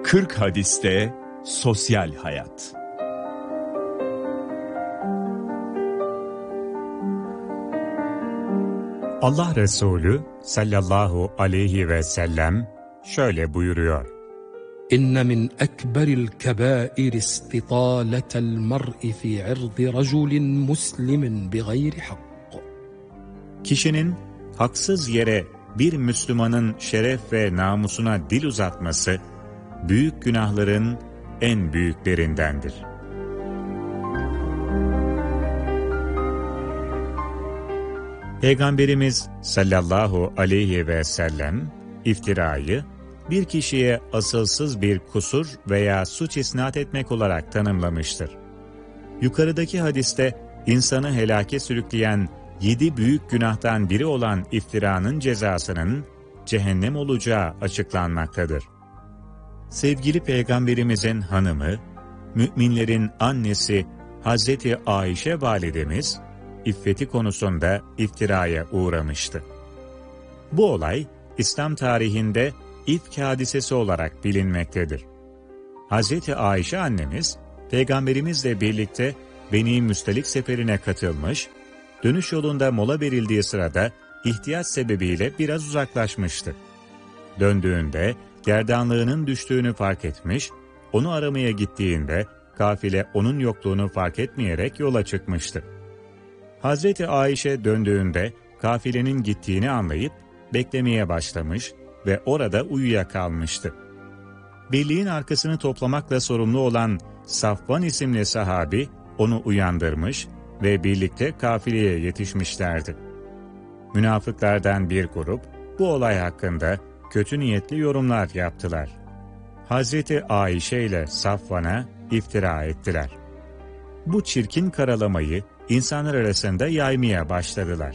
40 hadiste sosyal hayat. Allah Resulü sallallahu aleyhi ve sellem şöyle buyuruyor: İnne min ekberil kebair istitaletel mer'i fi irdi raculin muslimin bi gayri hak. Kişinin haksız yere bir Müslümanın şeref ve namusuna dil uzatması, büyük günahların en büyüklerindendir. Peygamberimiz sallallahu aleyhi ve sellem, iftirayı, bir kişiye asılsız bir kusur veya suç isnat etmek olarak tanımlamıştır. Yukarıdaki hadiste, insanı helake sürükleyen 7 büyük günahtan biri olan iftiranın cezasının cehennem olacağı açıklanmaktadır. Sevgili Peygamberimizin hanımı, müminlerin annesi Hazreti Ayşe validemiz, iffeti konusunda iftiraya uğramıştı. Bu olay, İslam tarihinde ifk hadisesi olarak bilinmektedir. Hazreti Ayşe annemiz, Peygamberimizle birlikte Beni Müstelik seferine katılmış, dönüş yolunda mola verildiği sırada ihtiyaç sebebiyle biraz uzaklaşmıştı. Döndüğünde gerdanlığının düştüğünü fark etmiş, onu aramaya gittiğinde kafile onun yokluğunu fark etmeyerek yola çıkmıştı. Hazreti Ayşe döndüğünde kafilenin gittiğini anlayıp beklemeye başlamış ve orada uyuyakalmıştı. Birliğin arkasını toplamakla sorumlu olan Safvan isimli sahabi onu uyandırmış ve birlikte kafileye yetişmişlerdi. Münafıklardan bir grup bu olay hakkında kötü niyetli yorumlar yaptılar. Hazreti Ayşe ile Safvan'a iftira ettiler. Bu çirkin karalamayı insanlar arasında yaymaya başladılar.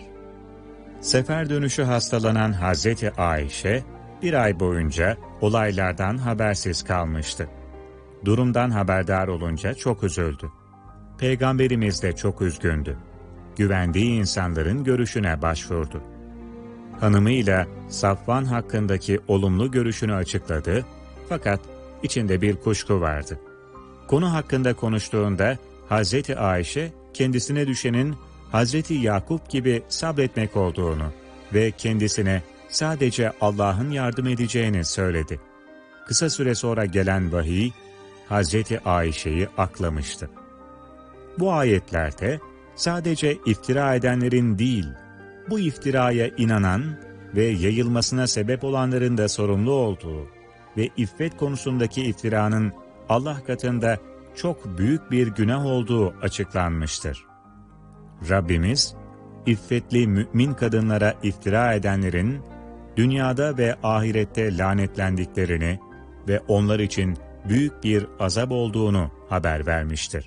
Sefer dönüşü hastalanan Hazreti Ayşe, bir ay boyunca olaylardan habersiz kalmıştı. Durumdan haberdar olunca çok üzüldü. Peygamberimiz de çok üzgündü. Güvendiği insanların görüşüne başvurdu. Hanımıyla Safvan hakkındaki olumlu görüşünü açıkladı, fakat içinde bir kuşku vardı. Konu hakkında konuştuğunda Hazreti Ayşe, kendisine düşenin Hazreti Yakup gibi sabretmek olduğunu ve kendisine sadece Allah'ın yardım edeceğini söyledi. Kısa süre sonra gelen vahiy, Hazreti Ayşe'yi aklamıştı. Bu ayetlerde sadece iftira edenlerin değil, bu iftiraya inanan ve yayılmasına sebep olanların da sorumlu olduğu ve iffet konusundaki iftiranın Allah katında çok büyük bir günah olduğu açıklanmıştır. Rabbimiz, iffetli mümin kadınlara iftira edenlerin dünyada ve ahirette lanetlendiklerini ve onlar için büyük bir azap olduğunu haber vermiştir.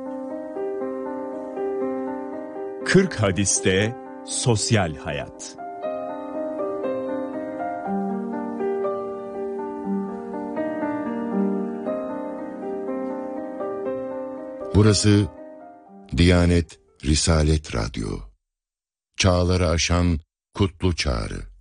40 hadiste sosyal hayat. Burası Diyanet Risalet Radyo. Çağları aşan kutlu çağrı.